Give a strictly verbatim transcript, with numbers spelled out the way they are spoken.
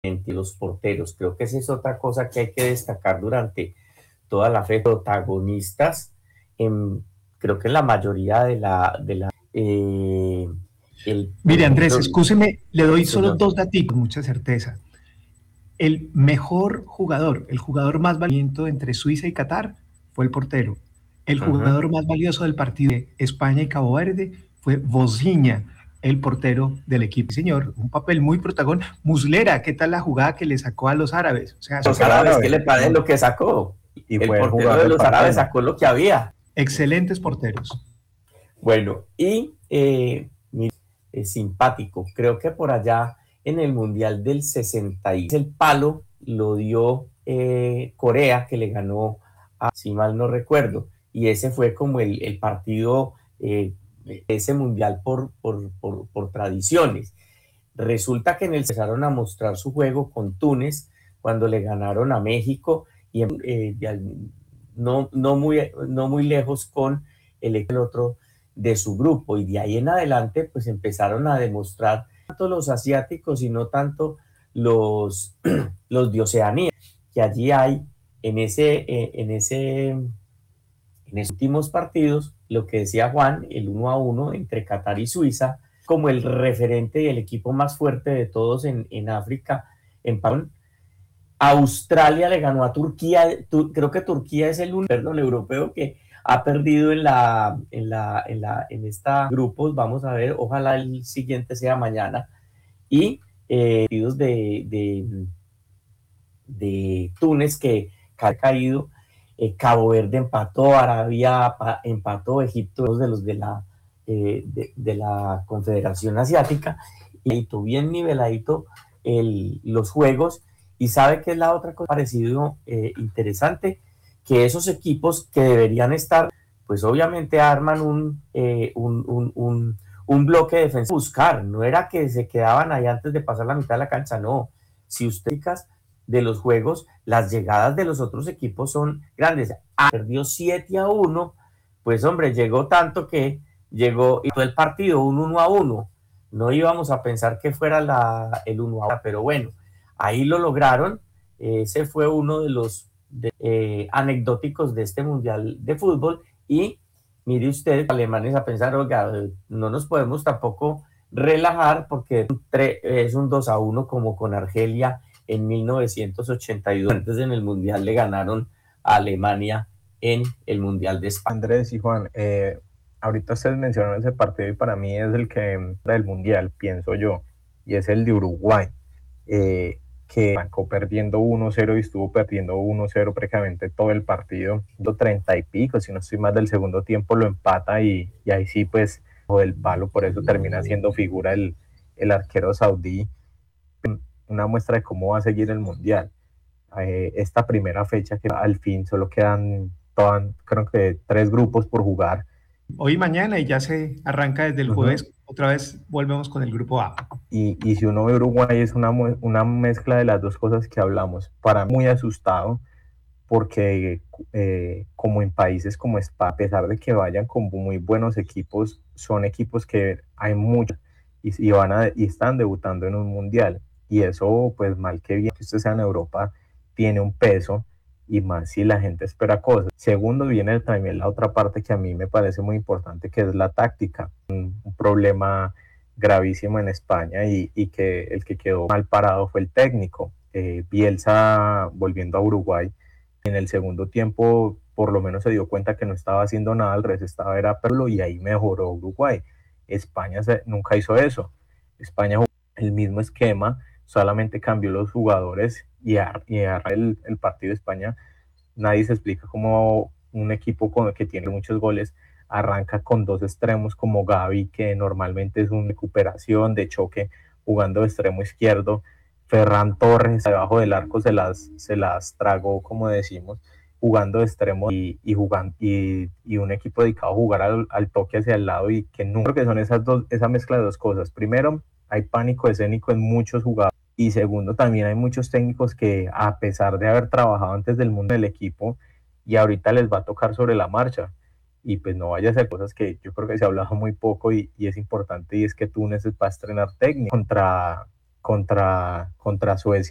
entre los porteros. Creo que esa es otra cosa que hay que destacar durante toda la fe. Protagonistas, en, creo que en la mayoría de la... De la eh, el, por Mire, Andrés, ejemplo, escúcheme, le doy solo señor. dos datos con mucha certeza. El mejor jugador, el jugador más valioso entre Suiza y Qatar fue el portero. El Uh -huh. jugador más valioso del partido de España y Cabo Verde fue Vozinha, el portero del equipo. Señor, un papel muy protagónico. Muslera, ¿qué tal la jugada que le sacó a los árabes? O sea, Los son árabes, ¿qué le parece lo que sacó? Y El fue el portero jugador de del los partido. árabes sacó lo que había. Excelentes porteros. Bueno, y eh, es simpático. Creo que por allá en el Mundial del sesenta y el palo lo dio eh, Corea, que le ganó a, si mal no recuerdo, y ese fue como el, el partido, eh, ese Mundial por, por, por, por tradiciones. Resulta que en el empezaron a mostrar su juego con Túnez cuando le ganaron a México y eh, no, no, muy, no muy lejos con el, el otro de su grupo, y de ahí en adelante pues empezaron a demostrar tanto los asiáticos y no tanto los, los de Oceanía, que allí hay en ese, eh, en ese en esos últimos partidos, lo que decía Juan, el uno a uno entre Qatar y Suiza, como el referente y el equipo más fuerte de todos en, en África, en Pabón. Australia le ganó a Turquía, tu, creo que Turquía es el único, perdón, europeo que ha perdido en la en la en la en esta grupos. Vamos a ver, ojalá el siguiente sea mañana. Y eh, de, de de Túnez que ha caído, eh, Cabo Verde empató, Arabia empató, Egipto de los de la eh, de, de la Confederación Asiática, y bien niveladito el, los juegos. Y sabe que es la otra cosa parecido eh, interesante, que esos equipos que deberían estar, pues obviamente arman un, eh, un, un, un, un bloque defensivo, buscar, no era que se quedaban ahí antes de pasar la mitad de la cancha, no. Si usted de los juegos, las llegadas de los otros equipos son grandes. Ah, perdió siete a uno, pues hombre, llegó tanto que llegó y todo el partido un uno a uno. No íbamos a pensar que fuera la, el uno a uno, pero bueno, ahí lo lograron. Ese fue uno de los de, eh, anecdóticos de este Mundial de Fútbol. Y mire usted, alemanes a pensar, oiga, no nos podemos tampoco relajar porque es un dos a uno como con Argelia en mil novecientos ochenta y dos. Antes en el Mundial le ganaron a Alemania en el Mundial de España. Andrés y Juan, eh, ahorita ustedes mencionaron ese partido y para mí es el que del Mundial, pienso yo, y es el de Uruguay, eh, que arrancó perdiendo uno cero y estuvo perdiendo uno cero prácticamente todo el partido, treinta y pico, si no estoy más del segundo tiempo lo empata y, y ahí sí pues el palo, por eso termina siendo figura el, el arquero saudí. Una muestra de cómo va a seguir el Mundial. Eh, esta primera fecha que al fin solo quedan, todan, creo que tres grupos por jugar. Hoy y mañana y ya se arranca desde el uh-huh. jueves, otra vez volvemos con el grupo A. Y, y si uno ve Uruguay es una, una mezcla de las dos cosas que hablamos. Para mí muy asustado porque eh, como en países como España, a pesar de que vayan con muy buenos equipos, son equipos que hay muchos y, y, van a, y están debutando en un Mundial. Y eso, pues mal que bien, que usted sea en Europa, tiene un peso, y más si la gente espera cosas. Segundo, viene también la otra parte que a mí me parece muy importante, que es la táctica. Un, un problema gravísimo en España y, y que el que quedó mal parado fue el técnico. Eh, Bielsa, volviendo a Uruguay, en el segundo tiempo por lo menos se dio cuenta que no estaba haciendo nada, el resto estaba era perlo, y ahí mejoró Uruguay. España se, nunca hizo eso. España jugó el mismo esquema, solamente cambió los jugadores y, a, y a el, el partido de España. Nadie se explica cómo un equipo con, que tiene muchos goles arranca con dos extremos como Gavi, que normalmente es una recuperación de choque jugando de extremo izquierdo. Ferran Torres debajo del arco se las, se las tragó, como decimos, jugando de extremo y, y, jugando, y, y un equipo dedicado a jugar al, al toque hacia el lado, y que no creo que son esas dos, esa mezcla de dos cosas. Primero, hay pánico escénico en muchos jugadores, y segundo, también hay muchos técnicos que, a pesar de haber trabajado antes del mundo del equipo, y ahorita les va a tocar sobre la marcha, y pues no vaya a ser cosas que yo creo que se ha hablado muy poco y, y es importante, y es que Túnez va a estrenar técnico contra, contra, contra Suecia.